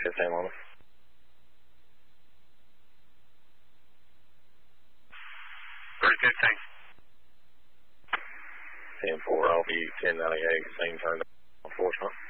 15 Lima. Very good, thanks. 10-4, I'll be 1098, same turn to enforcement.